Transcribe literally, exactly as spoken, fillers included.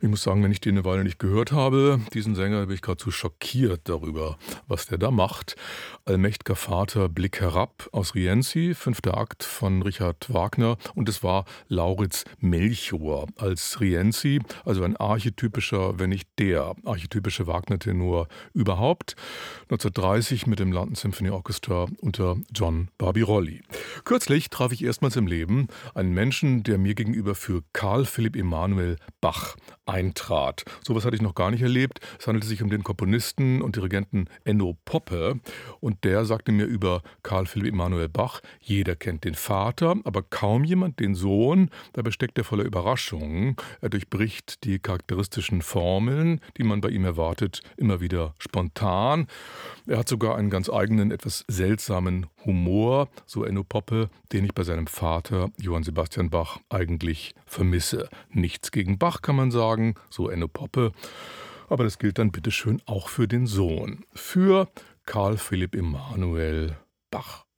Ich muss sagen, wenn ich den 'ne Weile nicht gehört habe, diesen Sänger, bin ich geradezu schockiert darüber, was der da macht. Allmächt'ger Vater, Blick herab aus Rienzi, fünfter Akt von Richard Wagner, und es war Lauritz Melchior als Rienzi, also ein archetypischer, wenn nicht der archetypische Wagner-Tenor überhaupt. neunzehnhundertdreißig mit dem London Symphony Orchestra unter John Barbirolli. Kürzlich traf ich erstmals im Leben einen Menschen, der mir gegenüber für Karl Philipp Emanuel Bach eintrat. So was hatte ich noch gar nicht erlebt. Es handelte sich um den Komponisten und Dirigenten Enno Poppe, und der sagte mir über Karl Philipp Emanuel Bach: Jeder kennt den Vater, aber kaum jemand den Sohn. Dabei steckt er voller Überraschungen. Er durchbricht die charakteristischen Formeln, die man bei ihm erwartet, immer wieder spontan. Er hat sogar einen ganz eigenen, etwas seltsamen Humor, so Enno Poppe, den ich bei seinem Vater Johann Sebastian Bach eigentlich vermisse. Nichts gegen Bach, kann man sagen, so Enno Poppe, aber das gilt dann bitteschön auch für den Sohn, für Karl Philipp Emanuel Bach.